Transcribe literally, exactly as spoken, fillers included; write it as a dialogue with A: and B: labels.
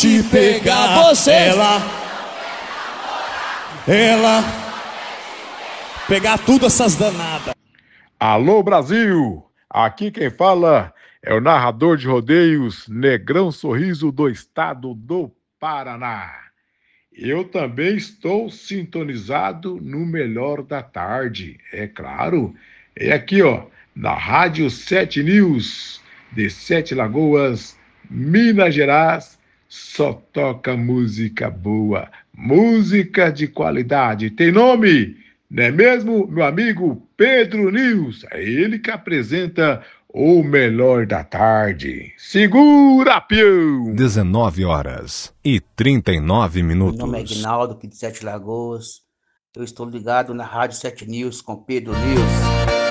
A: te pegar.
B: Você.
A: Ela, ela, pegar tudo essas danadas.
C: Alô, Brasil! Aqui quem fala é o narrador de rodeios Negrão Sorriso do estado do Paraná. Eu também estou sintonizado no Melhor da Tarde, é claro. É aqui, ó, na Rádio Sete News, de Sete Lagoas, Minas Gerais. Só toca música boa, música de qualidade. Tem nome, não é mesmo, meu amigo Pedro News? É ele que apresenta o Melhor da Tarde. Segura, peão!
D: dezenove horas e trinta e nove minutos.
E: Meu nome é Aguinaldo, aqui de Sete Lagoas. Eu estou ligado na Rádio Sete News com Pedro News.